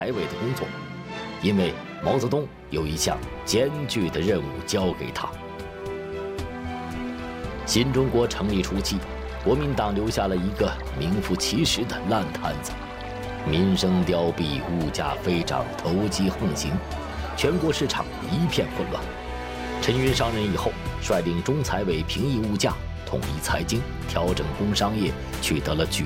委的工作，因为毛泽东有一项艰巨的任务交给他。新中国成立初期，国民党留下了一个名副其实的烂摊子，民生凋敝，物价飞涨，投机横行，全国市场一片混乱。陈云上任以后，率领中财委平抑物价，统一财经，调整工商业，取得了举